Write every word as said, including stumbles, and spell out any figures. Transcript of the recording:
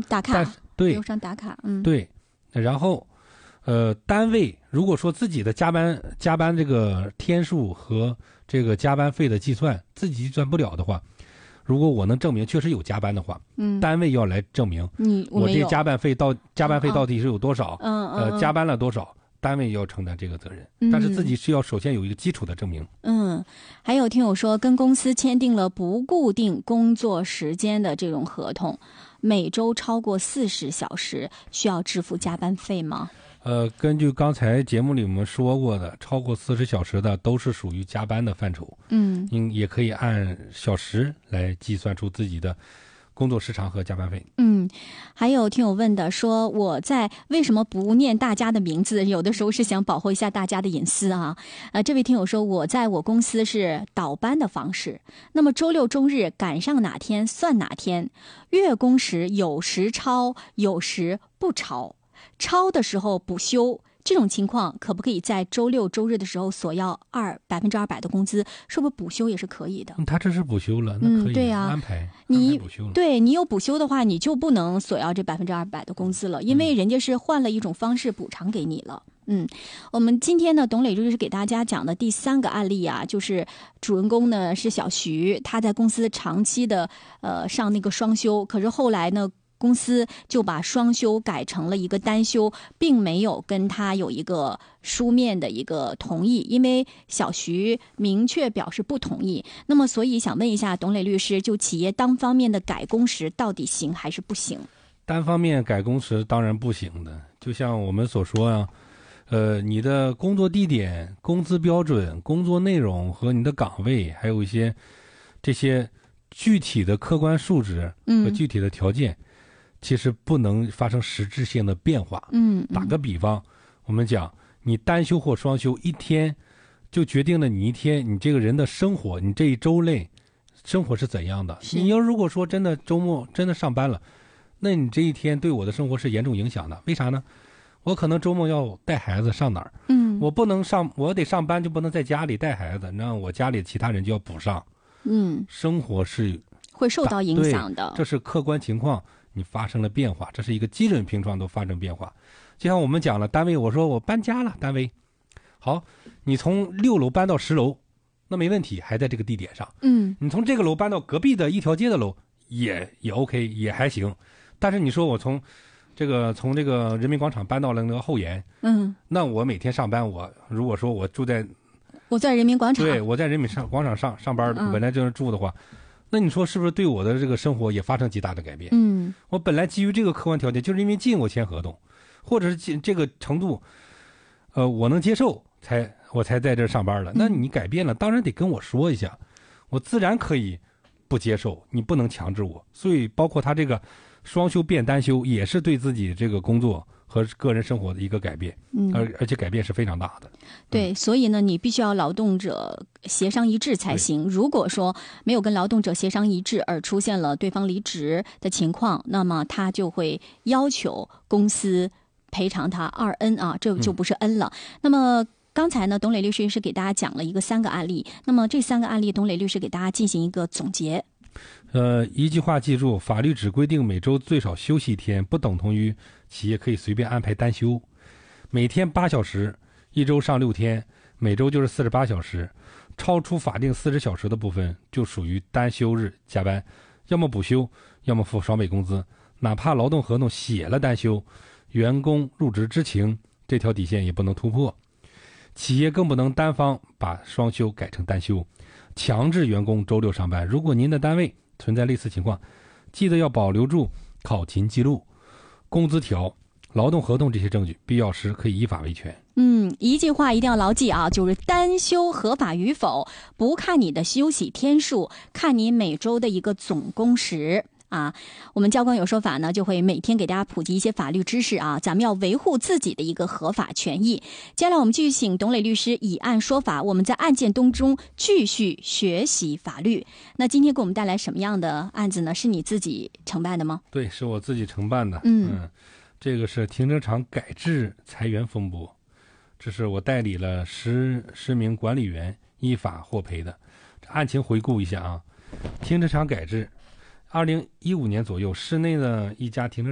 打卡， 但是对， 邮上打卡，嗯， 对，然后，呃，单位如果说自己的加班加班这个天数和这个加班费的计算自己计算不了的话，如果我能证明确实有加班的话， 嗯， 单位要来证明你我这有加班费到加班费到底是有多少， 嗯嗯， 呃，加班了多少。单位要承担这个责任， 嗯但是自己是要首先有一个基础的证明。 嗯，还有听友说，跟公司签订了不固定工作时间的这种合同，每周超过四十小时，需要支付加班费吗？ 呃，根据刚才节目里我们说过的，超过四十小时的都是属于加班的范畴。 嗯， 嗯，也可以按小时来计算出自己的工作时长和加班费。 嗯，还有听友问的说，我在为什么不念大家的名字？有的时候是想保护一下大家的隐私啊。呃，这位听友说，我在我公司是倒班的方式，那么周六周日赶上哪天算哪天，月工时有时超，有时不超，超的时候补休。这种情况可不可以在周六周日的时候索要二百分之二百的工资？是不是补休也是可以的？ 他这是补休了，那可以、 嗯、对啊， 安排你安排补休了。 对你有补休的话，你就不能索要这百分之二百的工资了，因为人家是换了一种方式补偿给你了。嗯，我们今天呢，董磊律师给大家讲的第三个案例啊，就是主人公呢是小徐，他在公司长期的呃上那个双休，可是后来呢，公司就把双休改成了一个单休，并没有跟他有一个书面的一个同意，因为小徐明确表示不同意。那么，所以想问一下董磊律师，就企业单方面的改工时到底行还是不行？ 单方面改工时当然不行的，就像我们所说啊，呃，你的工作地点、工资标准、工作内容和你的岗位，还有一些这些具体的客观数值和具体的条件。嗯，其实不能发生实质性的变化。 嗯， 打个比方，我们讲你单休或双休一天，就决定了你一天你这个人的生活，你这一周内生活是怎样的。你要如果说真的周末真的上班了，那你这一天对我的生活是严重影响的。为啥呢？我可能周末要带孩子上哪儿？ 嗯， 我不能上，我得上班，就不能在家里带孩子，那我家里其他人就要补上。 嗯， 生活是会受到影响的， 这是客观情况。你发生了变化，这是一个基准平窗都发生变化。就像我们讲了，单位我说我搬家了，单位好，你从六楼搬到十楼，那没问题，还在这个地点上。 嗯， 你从这个楼搬到隔壁的一条街的楼，也也 OK， 也还行。但是你说我从这个从这个人民广场搬到了那个后沿， 嗯， 那我每天上班，我如果说我住在我在人民广场， 对，我在人民上广场上上班， 嗯、 本来就是住的话。那你说是不是对我的这个生活也发生极大的改变？ 嗯， 我本来基于这个客观条件，就是因为近我签合同，或者是近这个程度，呃，我能接受，才我才在这上班了。那你改变了，当然得跟我说一下，我自然可以不接受，你不能强制我。所以包括他这个双休变单休，也是对自己这个工作和个人生活的一个改变， 嗯， 而而且改变是非常大的。 对， 嗯、 所以呢，你必须要劳动者协商一致才行。如果说没有跟劳动者协商一致，而出现了对方离职的情况，那么他就会要求公司赔偿他二 N 啊，这就不是 N 了。嗯、那么刚才呢，董磊律师是给大家讲了一个三个案例，那么这三个案例，董磊律师给大家进行一个总结。 呃，一句话记住，法律只规定每周最少休息一天，不等同于企业可以随便安排单休。每天八小时，一周上六天，每周就是四十八小时。超出法定四十小时的部分，就属于单休日加班，要么补休，要么付双倍工资。哪怕劳动合同写了单休，员工入职知情，这条底线也不能突破。企业更不能单方把双休改成单休，强制员工周六上班。如果您的单位存在类似情况，记得要保留住考勤记录、工资条、劳动合同这些证据，必要时可以依法维权。 嗯，一句话一定要牢记啊，就是单休合法与否，不看你的休息天数，看你每周的一个总工时。啊，我们教官有说法呢，就会每天给大家普及一些法律知识啊，咱们要维护自己的一个合法权益。接下来我们继续请董磊律师以案说法，我们在案件当中继续学习法律。那今天给我们带来什么样的案子呢？是你自己承办的吗？ 对，是我自己承办的。 嗯， 嗯这个是停车场改制裁员风波，这是我代理了十十名管理员依法获赔的。案情回顾一下啊，停车场改制。二零一五年左右，市内的一家停车